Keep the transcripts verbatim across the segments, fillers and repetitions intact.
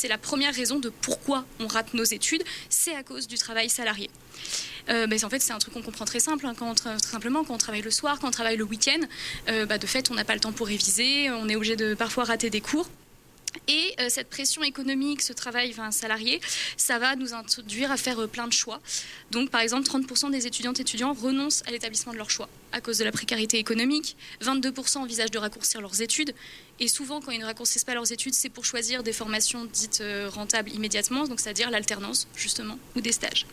c'est la première raison de pourquoi on rate nos études, c'est à cause du travail salarié. Euh, bah, en fait, c'est un truc qu'on comprend très simple, hein, quand on tra- très simplement, quand on travaille le soir, quand on travaille le week-end, euh, bah, de fait, on n'a pas le temps pour réviser, on est obligé de parfois rater des cours. Et euh, cette pression économique, ce travail enfin, salarié, ça va nous induire à faire euh, plein de choix. Donc, par exemple, trente pour cent des étudiantes et étudiants renoncent à l'établissement de leur choix à cause de la précarité économique. vingt-deux pour cent envisagent de raccourcir leurs études. Et souvent, quand ils ne raccourcissent pas leurs études, c'est pour choisir des formations dites euh, rentables immédiatement, donc c'est-à-dire l'alternance, justement, ou des stages.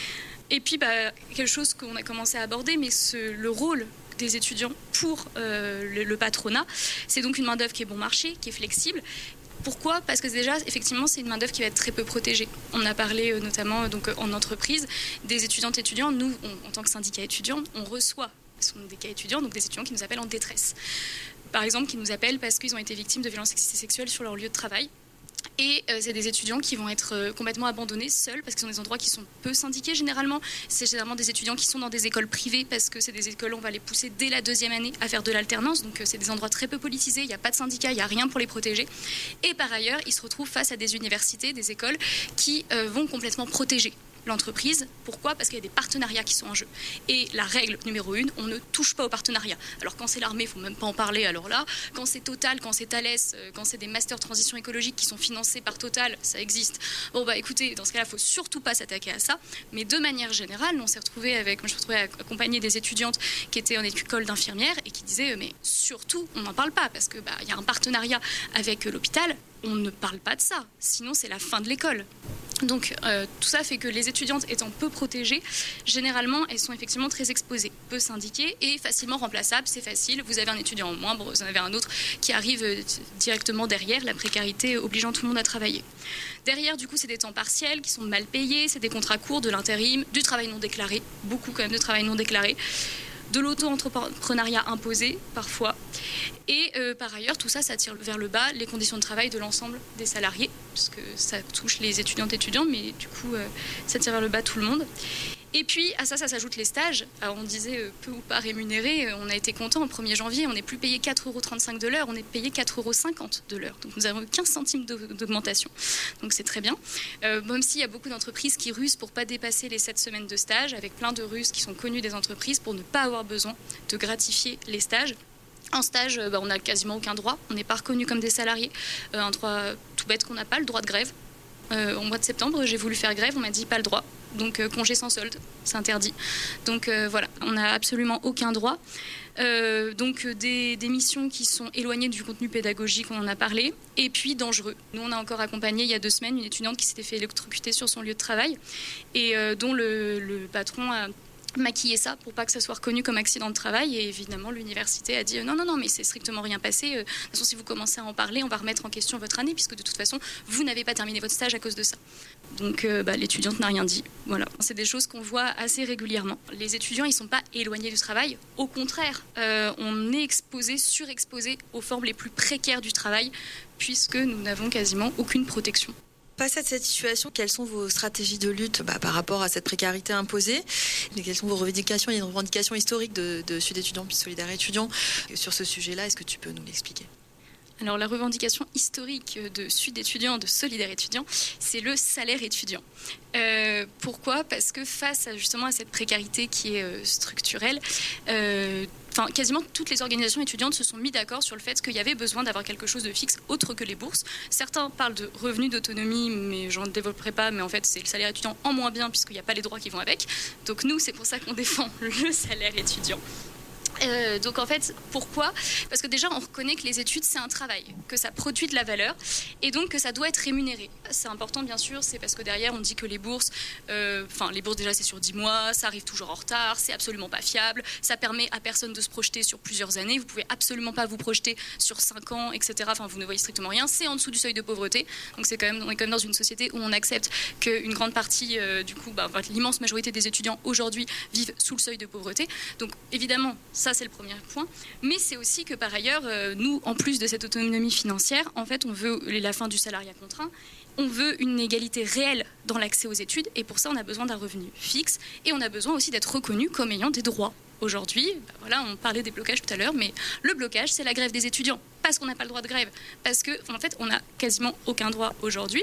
Et puis, bah, quelque chose qu'on a commencé à aborder, mais ce, le rôle des étudiants pour euh, le, le patronat, c'est donc une main-d'œuvre qui est bon marché, qui est flexible. Pourquoi ? Parce que déjà, effectivement, c'est une main-d'œuvre qui va être très peu protégée. On a parlé euh, notamment donc, en entreprise des étudiantes et étudiants. Nous, on, en tant que syndicat étudiant, on reçoit ce sont des cas étudiants, donc des étudiants qui nous appellent en détresse. Par exemple, qui nous appellent parce qu'ils ont été victimes de violences sexistes et sexuelles sur leur lieu de travail. Et euh, c'est des étudiants qui vont être euh, complètement abandonnés, seuls, parce qu'ils sont des endroits qui sont peu syndiqués généralement. C'est généralement des étudiants qui sont dans des écoles privées, parce que c'est des écoles où on va les pousser dès la deuxième année à faire de l'alternance. Donc euh, c'est des endroits très peu politisés, il n'y a pas de syndicat, il n'y a rien pour les protéger. Et par ailleurs, ils se retrouvent face à des universités, des écoles qui euh, vont complètement protéger l'entreprise. Pourquoi ? Parce qu'il y a des partenariats qui sont en jeu. Et la règle numéro une, on ne touche pas aux partenariats. Alors quand c'est l'armée, il ne faut même pas en parler, alors là. Quand c'est Total, quand c'est Thales, quand c'est des masters transition écologique qui sont financés par Total, ça existe. Bon bah écoutez, dans ce cas-là, il ne faut surtout pas s'attaquer à ça. Mais de manière générale, on s'est retrouvés avec, moi je me suis retrouvée accompagnée des étudiantes qui étaient en école d'infirmière et qui disaient, mais surtout, on n'en parle pas, parce qu'il bah, y a un partenariat avec l'hôpital, on ne parle pas de ça. Sinon, c'est la fin de l'école. Donc euh, tout ça fait que les étudiantes étant peu protégées, généralement elles sont effectivement très exposées, peu syndiquées et facilement remplaçables, c'est facile, vous avez un étudiant en moins, bon, vous en avez un autre qui arrive euh, directement derrière, la précarité obligeant tout le monde à travailler. Derrière du coup c'est des temps partiels qui sont mal payés, c'est des contrats courts, de l'intérim, du travail non déclaré, beaucoup quand même de travail non déclaré, de l'auto-entrepreneuriat imposé parfois. Et euh, par ailleurs, tout ça, ça tire vers le bas les conditions de travail de l'ensemble des salariés, puisque ça touche les étudiantes et étudiants, mais du coup, euh, ça tire vers le bas tout le monde. Et puis, à ça, ça s'ajoute les stages. Alors, on disait euh, peu ou pas rémunérés. On a été content au premier janvier. On n'est plus payé quatre euros trente-cinq de l'heure, on est payé quatre euros cinquante de l'heure. Donc, nous avons eu quinze centimes d'augmentation. Donc, c'est très bien. Euh, même s'il y a beaucoup d'entreprises qui rusent pour ne pas dépasser les sept semaines de stage, avec plein de ruses qui sont connues des entreprises pour ne pas avoir besoin de gratifier les stages. En stage, bah, on n'a quasiment aucun droit. On n'est pas reconnus comme des salariés. Euh, un droit tout bête qu'on n'a pas, le droit de grève. Euh, au mois de septembre, j'ai voulu faire grève, on m'a dit pas le droit. Donc euh, congé sans solde, c'est interdit. Donc euh, voilà, on n'a absolument aucun droit. Euh, donc des, des missions qui sont éloignées du contenu pédagogique, on en a parlé, et puis dangereux. Nous, on a encore accompagné il y a deux semaines une étudiante qui s'était fait électrocuter sur son lieu de travail et euh, dont le, le patron a maquiller ça pour pas que ça soit reconnu comme accident de travail. Et évidemment, l'université a dit euh, non, non, non, mais c'est strictement rien passé. Euh, de toute façon, si vous commencez à en parler, on va remettre en question votre année, puisque de toute façon, vous n'avez pas terminé votre stage à cause de ça. Donc, euh, bah, l'étudiante n'a rien dit. Voilà. C'est des choses qu'on voit assez régulièrement. Les étudiants, ils sont pas éloignés du travail. Au contraire, euh, on est exposé, surexposé aux formes les plus précaires du travail, puisque nous n'avons quasiment aucune protection. Face à cette situation, quelles sont vos stratégies de lutte bah, par rapport à cette précarité imposée ? Et quelles sont vos revendications ? Il y a une revendication historique de, de Sud Étudiants puis Solidaires Étudiants sur ce sujet-là. Est-ce que tu peux nous l'expliquer ? Alors la revendication historique de Sud Étudiants, de Solidaires Étudiants, c'est le salaire étudiant. Euh, pourquoi ? Parce que face à, justement à cette précarité qui est euh, structurelle, euh, Enfin, quasiment toutes les organisations étudiantes se sont mis d'accord sur le fait qu'il y avait besoin d'avoir quelque chose de fixe autre que les bourses. Certains parlent de revenus d'autonomie, mais je ne développerai pas, mais en fait c'est le salaire étudiant en moins bien puisqu'il n'y a pas les droits qui vont avec. Donc nous, c'est pour ça qu'on défend le salaire étudiant. Euh, donc en fait, pourquoi ? Parce que déjà on reconnaît que les études c'est un travail, que ça produit de la valeur et donc que ça doit être rémunéré. C'est important bien sûr, c'est parce que derrière on dit que les bourses, euh, enfin les bourses déjà c'est sur dix mois, ça arrive toujours en retard, c'est absolument pas fiable, ça permet à personne de se projeter sur plusieurs années, vous pouvez absolument pas vous projeter sur cinq ans, et cetera. Enfin vous ne voyez strictement rien, c'est en dessous du seuil de pauvreté, donc c'est quand même, on est quand même dans une société où on accepte qu'une grande partie, euh, du coup, bah, l'immense majorité des étudiants aujourd'hui vivent sous le seuil de pauvreté, donc évidemment ça c'est le premier point, mais c'est aussi que par ailleurs, euh, nous, en plus de cette autonomie financière, en fait, on veut la fin du salariat contraint, on veut une égalité réelle dans l'accès aux études, et pour ça, on a besoin d'un revenu fixe, et on a besoin aussi d'être reconnu comme ayant des droits. Aujourd'hui, bah voilà, on parlait des blocages tout à l'heure, mais le blocage, c'est la grève des étudiants, parce qu'on n'a pas le droit de grève, parce qu'en en fait, on n'a quasiment aucun droit aujourd'hui,